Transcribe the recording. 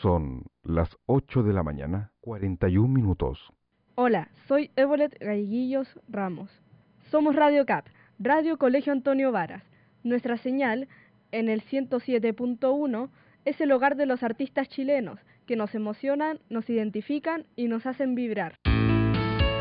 Son las 8 de la mañana, 41 minutos. Hola, soy Évolet Gaiguillos Ramos. Somos Radio CAP, Radio Colegio Antonio Varas. Nuestra señal, en el 107.1, es el hogar de los artistas chilenos, que nos emocionan, nos identifican y nos hacen vibrar.